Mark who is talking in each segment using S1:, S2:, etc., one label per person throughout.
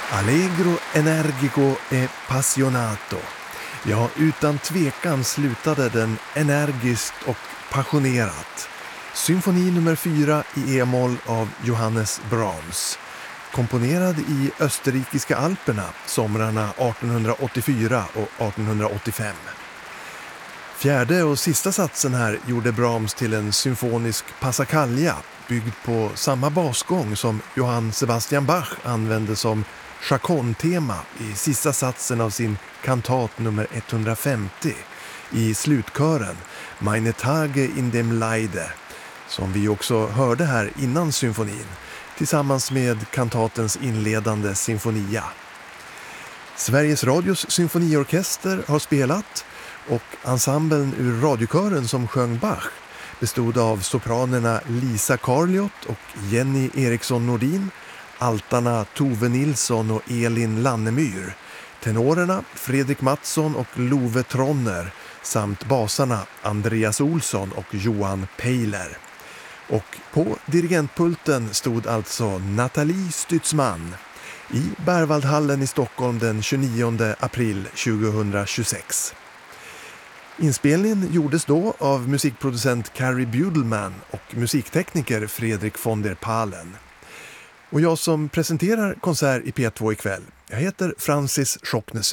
S1: Allegro, energico e passionato. Ja, utan tvekan slutade den energiskt och passionerat. Symfoni nummer 4 i e-moll av Johannes Brahms. Komponerad i österrikiska Alperna somrarna 1884 och 1885. Fjärde och sista satsen här gjorde Brahms till en symfonisk passacaglia byggd på samma basgång som Johann Sebastian Bach använde som chaconne-tema i sista satsen av sin kantat nummer 150 i slutkören Meine Tage in dem Leide, som vi också hörde här innan symfonin tillsammans med kantatens inledande sinfonia. Sveriges Radios symfoniorkester har spelat och ensemblen ur radiokören som sjöng Bach bestod av sopranerna Lisa Karliot och Jenny Eriksson Nordin, altarna Tove Nilsson och Elin Lannemyr, tenorerna Fredrik Mattsson och Love Tronner samt basarna Andreas Olsson och Johan Peiler. Och på dirigentpulten stod alltså Nathalie Stutzman i Berwaldhallen i Stockholm den 29 april 2026. Inspelningen gjordes då av musikproducent Carrie Budelman och musiktekniker Fredrik von der Palen. Och jag som presenterar konsert i P2 ikväll, jag heter Francis Schocknesy.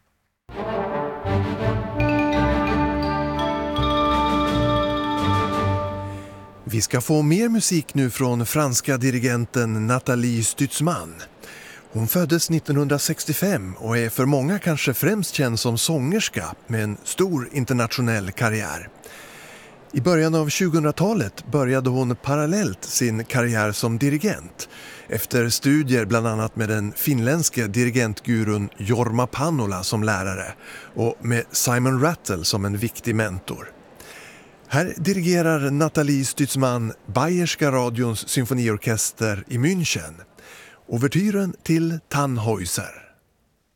S1: Vi ska få mer musik nu från franska dirigenten Nathalie Stutzman. Hon föddes 1965 och är för många kanske främst känd som sångerska med en stor internationell karriär. I början av 2000-talet började hon parallellt sin karriär som dirigent efter studier bland annat med den finländske dirigentgurun Jorma Pannola som lärare och med Simon Rattle som en viktig mentor. Här dirigerar Nathalie Stutzman Bayerska radions symfoniorkester i München. Ouvertyren till Tannhäuser.